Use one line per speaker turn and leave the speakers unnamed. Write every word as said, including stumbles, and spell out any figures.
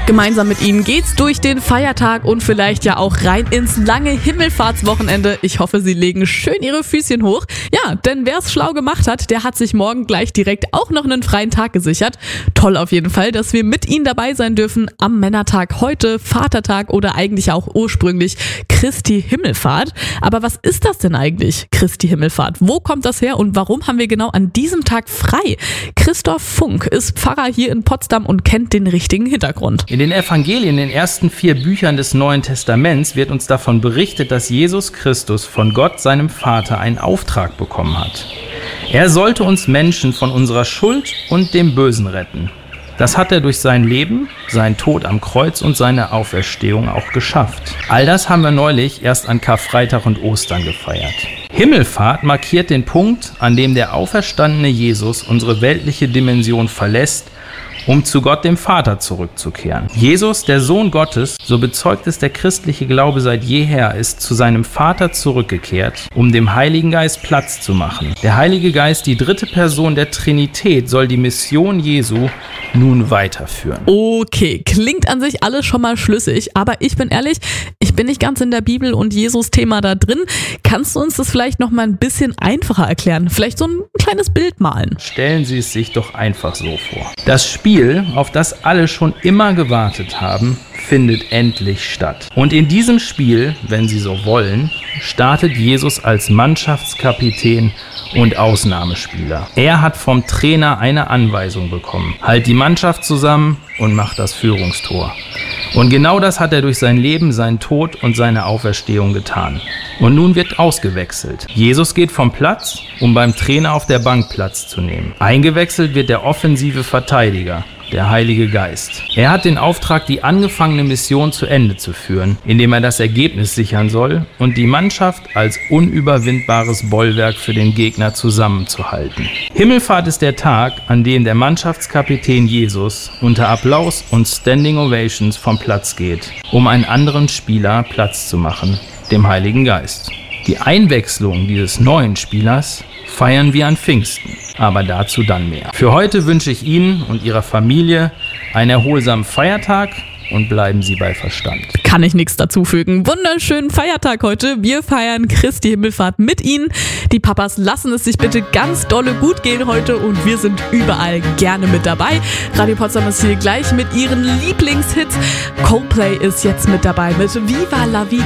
Gemeinsam mit Ihnen geht's durch den Feiertag und vielleicht ja auch rein ins lange Himmelfahrtswochenende. Ich hoffe, Sie legen schön Ihre Füßchen hoch. Ja, denn wer es schlau gemacht hat, der hat sich morgen gleich direkt auch noch einen freien Tag gesichert. Toll auf jeden Fall, dass wir mit Ihnen dabei sein dürfen am Männertag heute, Vatertag oder eigentlich auch ursprünglich Christi Himmelfahrt. Aber was ist das denn eigentlich, Christi Himmelfahrt? Wo kommt das her und warum haben wir genau an diesem Tag frei? Christoph Funk ist Pfarrer hier in Potsdam und kennt den richtigen Hintergrund.
In den Evangelien, in den ersten vier Büchern des Neuen Testaments, wird uns davon berichtet, dass Jesus Christus von Gott, seinem Vater, einen Auftrag bekommen hat. Er sollte uns Menschen von unserer Schuld und dem Bösen retten. Das hat er durch sein Leben, seinen Tod am Kreuz und seine Auferstehung auch geschafft. All das haben wir neulich erst an Karfreitag und Ostern gefeiert. Himmelfahrt markiert den Punkt, an dem der auferstandene Jesus unsere weltliche Dimension verlässt, um zu Gott dem Vater zurückzukehren. Jesus, der Sohn Gottes, so bezeugt es der christliche Glaube seit jeher, ist zu seinem Vater zurückgekehrt, um dem Heiligen Geist Platz zu machen. Der Heilige Geist, die dritte Person der Trinität, soll die Mission Jesu nun weiterführen.
Okay, klingt an sich alles schon mal schlüssig, aber ich bin ehrlich, ich bin nicht ganz in der Bibel und Jesus-Thema da drin. Kannst du uns das vielleicht noch mal ein bisschen einfacher erklären? Vielleicht so ein kleines Bild malen?
Stellen Sie es sich doch einfach so vor. Das Spiel, auf das alle schon immer gewartet haben, findet endlich statt. Und in diesem Spiel, wenn Sie so wollen, startet Jesus als Mannschaftskapitän und Ausnahmespieler. Er hat vom Trainer eine Anweisung bekommen. Halt die Mannschaft zusammen und mach das Führungstor. Und genau das hat er durch sein Leben, seinen Tod und seine Auferstehung getan. Und nun wird ausgewechselt. Jesus geht vom Platz, um beim Trainer auf der Bank Platz zu nehmen. Eingewechselt wird der offensive Verteidiger, der Heilige Geist. Er hat den Auftrag, die angefangene Mission zu Ende zu führen, indem er das Ergebnis sichern soll und die Mannschaft als unüberwindbares Bollwerk für den Gegner zusammenzuhalten. Himmelfahrt ist der Tag, an dem der Mannschaftskapitän Jesus unter Applaus und Standing Ovations vom Platz geht, um einen anderen Spieler Platz zu machen, dem Heiligen Geist. Die Einwechslung dieses neuen Spielers feiern wir an Pfingsten, aber dazu dann mehr. Für heute wünsche ich Ihnen und Ihrer Familie einen erholsamen Feiertag und bleiben Sie bei Verstand.
Kann ich nichts dazufügen. Wunderschönen Feiertag heute. Wir feiern Christi Himmelfahrt mit Ihnen. Die Papas lassen es sich bitte ganz dolle gut gehen heute und wir sind überall gerne mit dabei. Radio Potsdam ist hier gleich mit ihren Lieblingshits. Coldplay ist jetzt mit dabei mit Viva la Vida.